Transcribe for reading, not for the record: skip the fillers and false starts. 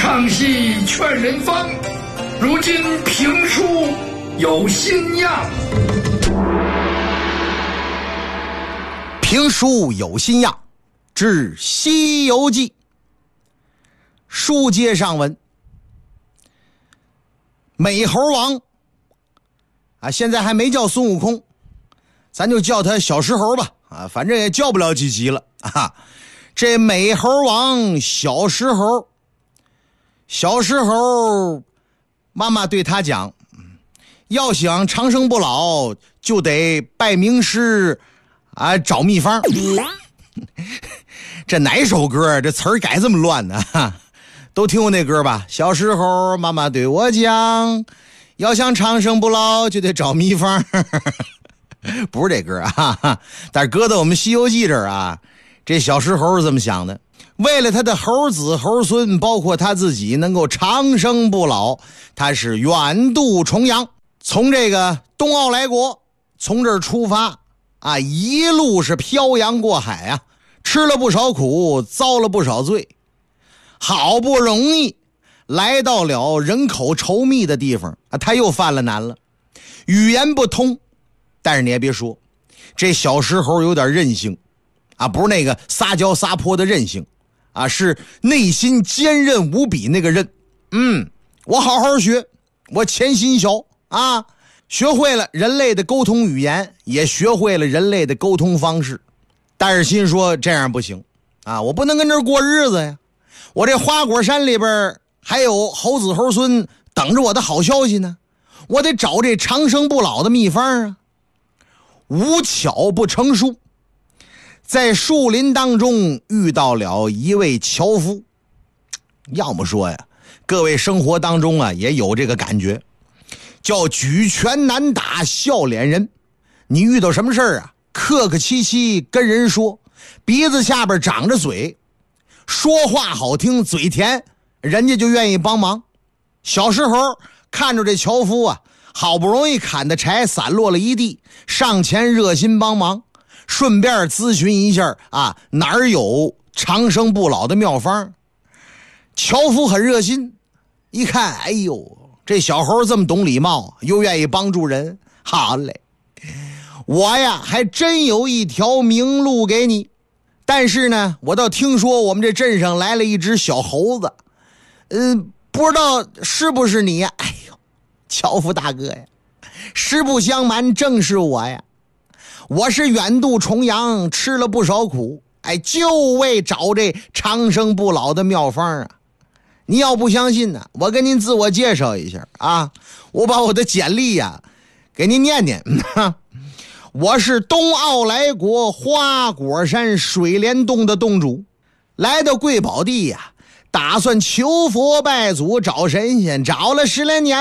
唱戏劝人方，如今评书有新样。 评书有新样，之《西游记》。书接上文，美猴王啊，现在还没叫孙悟空，咱就叫他小石猴吧啊，反正也叫不了几集了啊。这美猴王小石猴，妈妈对他讲，要想长生不老，就得拜名师啊，找秘方。这哪首歌这词儿改这么乱呢？都听过那歌吧？小时候妈妈对我讲，要想长生不老就得找秘方。不是这歌啊，但是搁到我们西游记这儿啊，这小石猴是这么想的，为了他的猴子猴孙包括他自己能够长生不老，他是远渡重洋，从这个东奥来国从这儿出发啊，一路是漂洋过海啊，吃了不少苦，遭了不少罪，好不容易来到了人口稠密的地方啊，他又犯了难了，语言不通。但是你也别说，这小石猴有点韧性啊，不是那个撒娇撒泼的韧性啊，是内心坚韧无比那个韧。我好好学，我潜心小啊，学会了人类的沟通语言，也学会了人类的沟通方式。但是心说这样不行啊，我不能跟这儿过日子呀，我这花果山里边还有猴子猴孙等着我的好消息呢，我得找这长生不老的秘方啊。无巧不成书，在树林当中遇到了一位樵夫。要么说呀，各位生活当中啊也有这个感觉，叫举拳难打笑脸人。你遇到什么事儿啊，客客气气跟人说，鼻子下边长着嘴，说话好听嘴甜，人家就愿意帮忙。小石猴看着这樵夫啊，好不容易砍的柴散落了一地，上前热心帮忙，顺便咨询一下啊，哪儿有长生不老的妙方。樵夫很热心，一看，哎呦，这小猴这么懂礼貌，又愿意帮助人，好嘞，我呀还真有一条明路给你。但是呢，我倒听说我们这镇上来了一只小猴子，不知道是不是你呀？哎呦，樵夫大哥呀，实不相瞒，正是我呀。我是远渡重洋，吃了不少苦，哎，就为找这长生不老的妙方啊。你要不相信呢，我跟您自我介绍一下啊，我把我的简历呀给您念念。我是东奥来国花果山水帘洞的洞主，来到贵宝地呀，打算求佛拜祖找神仙，找了10来年